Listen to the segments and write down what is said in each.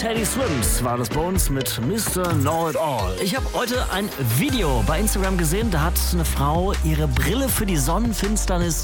Teddy Swims war das bei uns mit Mr. Know It All. Ich habe heute ein Video bei Instagram gesehen, da hat eine Frau ihre Brille für die Sonnenfinsternis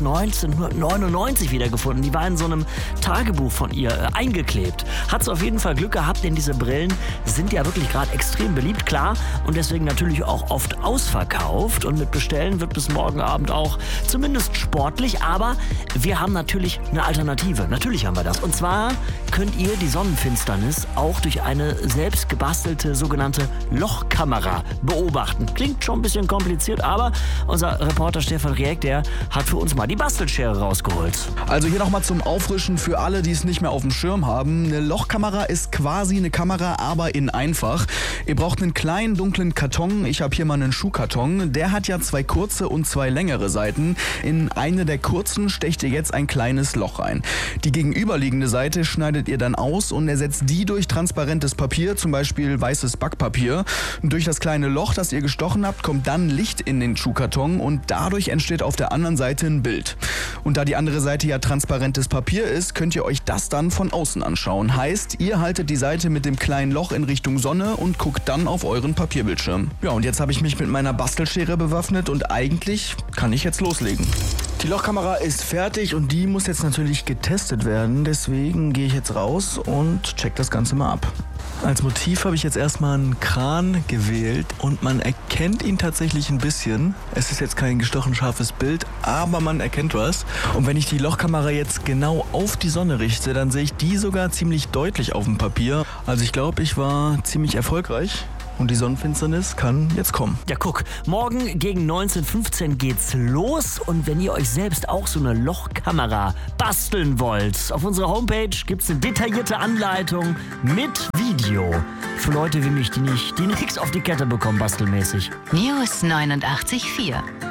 1999 wiedergefunden. Die war in so einem Tagebuch von ihr eingeklebt. Hat sie auf jeden Fall Glück gehabt, denn diese Brillen sind ja wirklich gerade extrem beliebt, klar, und deswegen natürlich auch oft ausverkauft. Und mit Bestellen wird bis morgen Abend auch zumindest sportlich, aber wir haben natürlich eine Alternative. Natürlich haben wir das. Und zwar könnt ihr die Sonnenfinsternis auch durch eine selbst gebastelte sogenannte Lochkamera beobachten. Klingt schon ein bisschen kompliziert, aber unser Reporter Stefan Rieck, der hat für uns mal die Bastelschere rausgeholt. Also hier nochmal zum Auffrischen für alle, die es nicht mehr auf dem Schirm haben. Eine Lochkamera ist quasi eine Kamera, aber in einfach. Ihr braucht einen kleinen dunklen Karton. Ich habe hier mal einen Schuhkarton. Der hat ja 2 kurze und 2 längere Seiten. In eine der kurzen stecht ihr jetzt ein kleines Loch rein. Die gegenüberliegende Seite schneidet ihr dann aus und ersetzt die durch transparentes Papier, zum Beispiel weißes Backpapier. Durch das kleine Loch, das ihr gestochen habt, kommt dann Licht in den Schuhkarton und dadurch entsteht auf der anderen Seite ein Bild. Und da die andere Seite ja transparentes Papier ist, könnt ihr euch das dann von außen anschauen. Heißt, ihr haltet die Seite mit dem kleinen Loch in Richtung Sonne und guckt dann auf euren Papierbildschirm. Ja, und jetzt habe ich mich mit meiner Bastelschere bewaffnet und eigentlich kann ich jetzt loslegen. Die Lochkamera ist fertig und die muss jetzt natürlich getestet werden. Deswegen gehe ich jetzt raus und check das Ganze mal ab. Als Motiv habe ich jetzt erstmal einen Kran gewählt und man erkennt ihn tatsächlich ein bisschen. Es ist jetzt kein gestochen scharfes Bild, aber man erkennt was. Und wenn ich die Lochkamera jetzt genau auf die Sonne richte, dann sehe ich die sogar ziemlich deutlich auf dem Papier. Also ich glaube, ich war ziemlich erfolgreich. Und die Sonnenfinsternis kann jetzt kommen. Ja, guck, morgen gegen 19:15 geht's los. Und wenn ihr euch selbst auch so eine Lochkamera basteln wollt, auf unserer Homepage gibt's eine detaillierte Anleitung mit Video. Für Leute wie mich, die nichts auf die Kette bekommen, bastelmäßig. News 89.4